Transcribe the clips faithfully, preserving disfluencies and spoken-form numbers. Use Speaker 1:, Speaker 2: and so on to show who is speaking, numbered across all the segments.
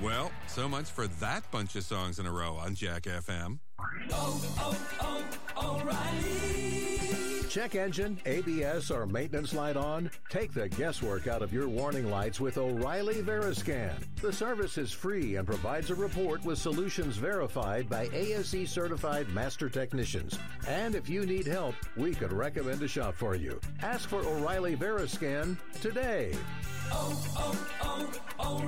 Speaker 1: Well, so much for that bunch of songs in a row on Jack F M.
Speaker 2: Oh, oh, O'Reilly.
Speaker 3: Check engine, A B S, or maintenance light on? Take the guesswork out of your warning lights with O'Reilly Veriscan. The service is free and provides a report with solutions verified by A S E certified master technicians. And if you need help, we could recommend a shop for you. Ask for O'Reilly Veriscan today.
Speaker 2: Oh,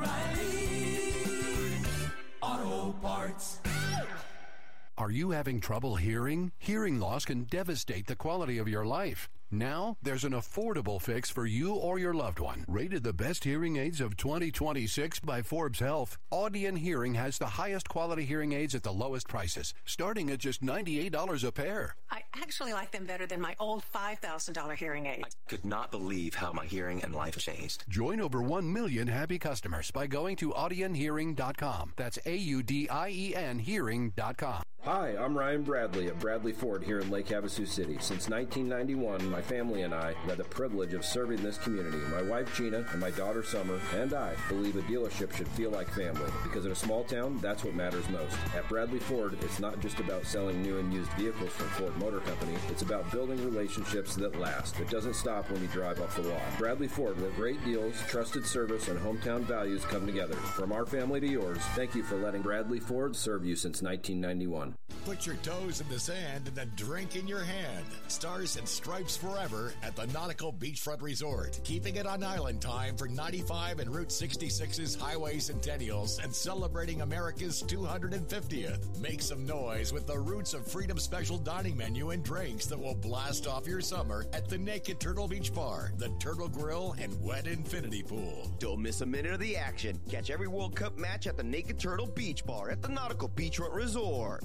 Speaker 2: oh, oh, O'Reilly Auto Parts.
Speaker 4: Are you having trouble hearing? Hearing loss can devastate the quality of your life. Now, there's an affordable fix for you or your loved one. Rated the best hearing aids of twenty twenty-six by Forbes Health, Audion Hearing has the highest quality hearing aids at the lowest prices, starting at just ninety-eight dollars a pair.
Speaker 5: I actually like them better than my old five thousand dollars hearing aid.
Speaker 6: I could not believe how my hearing and life changed.
Speaker 4: Join over one million happy customers by going to audion hearing dot com. That's A U D I E N hearing dot com.
Speaker 7: Hi, I'm Ryan Bradley of Bradley Ford here in Lake Havasu City. Since nineteen ninety-one, my family and I have had the privilege of serving this community. My wife Gina and my daughter Summer and I believe a dealership should feel like family, because in a small town, that's what matters most. At Bradley Ford, it's not just about selling new and used vehicles from Ford Motor Company. It's about building relationships that last. It doesn't stop when you drive off the lot. Bradley Ford, where great deals, trusted service, and hometown values come together. From our family to yours, thank you for letting Bradley Ford serve you since nineteen ninety-one.
Speaker 8: Put your toes in the sand and a drink in your hand. Stars and Stripes forever at the Nautical Beachfront Resort. Keeping it on island time for ninety-five and Route sixty-six's Highway Centennials and celebrating America's two hundred fiftieth. Make some noise with the Roots of Freedom special dining menu and drinks that will blast off your summer at the Naked Turtle Beach Bar, the Turtle Grill, and Wet Infinity Pool.
Speaker 9: Don't miss a minute of the action. Catch every World Cup match at the Naked Turtle Beach Bar at the Nautical Beachfront Resort.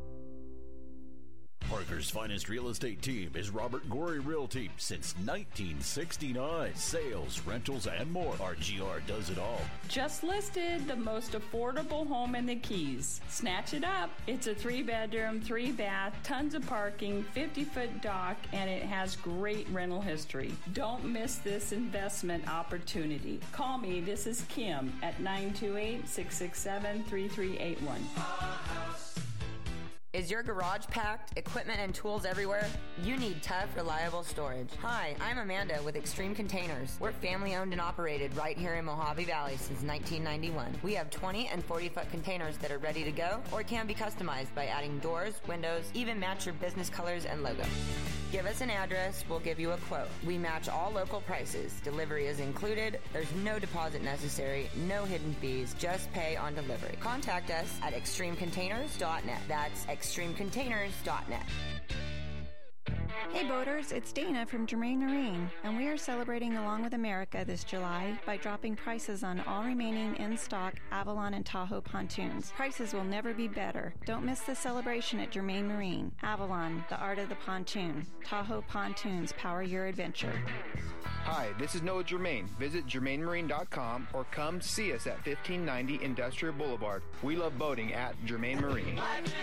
Speaker 10: Parker's finest real estate team is Robert Gorey Realty since nineteen sixty-nine. Sales, rentals, and more. R G R does it all.
Speaker 11: Just listed the most affordable home in the Keys. Snatch it up. It's a three-bedroom, three-bath, tons of parking, fifty-foot dock, and it has great rental history. Don't miss this investment opportunity. Call me. This is Kim at nine two eight, six six seven, three three eight one.
Speaker 12: Is your garage packed? Equipment and tools everywhere? You need tough, reliable storage. Hi, I'm Amanda with Extreme Containers. We're family owned and operated right here in Mojave Valley since nineteen ninety-one. We have twenty and forty foot containers that are ready to go or can be customized by adding doors, windows, even match your business colors and logo. Give us an address, we'll give you a quote. We match all local prices. Delivery is included. There's no deposit necessary, no hidden fees, just pay on delivery. Contact us at extreme containers dot net. That's extreme containers dot net.
Speaker 13: Hey boaters, it's Dana from Germain Marine, and we are celebrating along with America this July by dropping prices on all remaining in-stock Avalon and Tahoe pontoons. Prices will never be better. Don't miss the celebration at Germain Marine. Avalon, the art of the pontoon. Tahoe pontoons power your adventure.
Speaker 14: Hi, this is Noah Germain. Visit germain marine dot com or come see us at fifteen ninety Industrial Boulevard. We love boating at Germain Marine.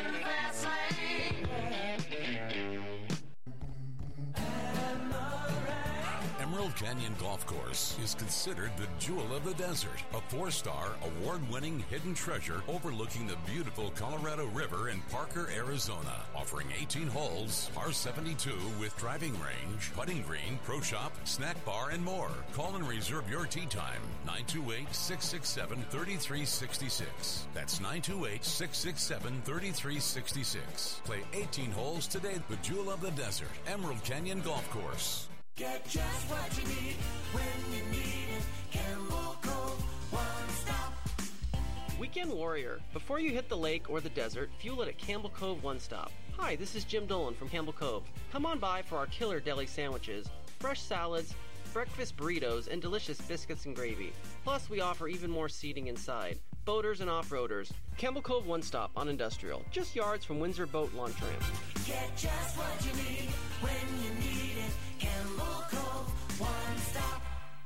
Speaker 15: Emerald Canyon Golf Course is considered the jewel of the desert, a four-star, award-winning hidden treasure overlooking the beautiful Colorado River in Parker, Arizona, offering eighteen holes, par seventy-two with driving range, putting green, pro shop, snack bar, and more. Call and reserve your tee time, nine two eight, six six seven, three three six six. That's nine two eight, six six seven, three three six six. Play eighteen holes today, the jewel of the desert, Emerald Canyon Golf Course.
Speaker 2: Get just what you need when you need it. Campbell Cove, one stop.
Speaker 16: Weekend Warrior. Before you hit the lake or the desert, fuel it at Campbell Cove One Stop. Hi, this is Jim Dolan from Campbell Cove. Come on by for our killer deli sandwiches, fresh salads, breakfast burritos, and delicious biscuits and gravy. Plus, we offer even more seating inside. Boaters and off-roaders. Campbell Cove One Stop on Industrial, just yards from Windsor Boat Launch Ramp.
Speaker 2: Get just what you need when you need it. Campbell Cove One Stop.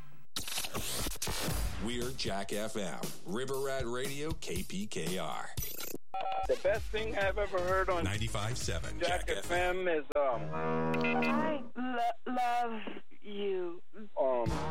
Speaker 15: We're Jack F M, River Rat Radio, K P K R.
Speaker 17: The best thing I've ever heard on
Speaker 15: ninety-five point seven
Speaker 17: Jack, Jack F M is um.
Speaker 18: I lo- love you.
Speaker 17: Um.